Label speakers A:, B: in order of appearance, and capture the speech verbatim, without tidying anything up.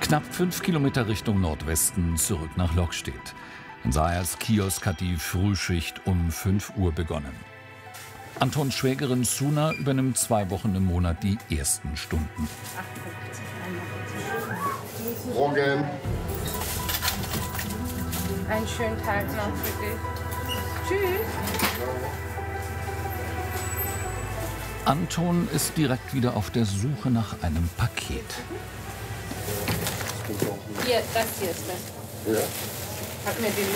A: Knapp fünf Kilometer Richtung Nordwesten zurück nach Lokstedt. In Sayers Kiosk hat die Frühschicht um fünf Uhr begonnen. Antons Schwägerin Suna übernimmt zwei Wochen im Monat die ersten Stunden.
B: Morgen.
C: Einen schönen Tag noch für dich. Tschüss.
A: Anton ist direkt wieder auf der Suche nach einem Paket.
C: Hier, das hier ist das.
B: Ja.
C: Hat mir den